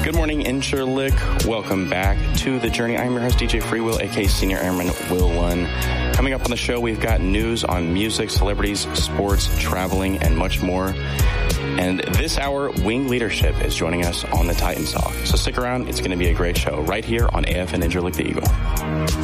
Good morning, Incirlik. Welcome back to The Journey. I'm your host, DJ Freewill, aka Senior Airman Will Lunn. Coming up on the show, we've got news on music, celebrities, sports, traveling, and much more. And this hour, Wing Leadership is joining us on the Titans Talk. So stick around. It's going to be a great show right here on AFN Incirlik, the Eagle.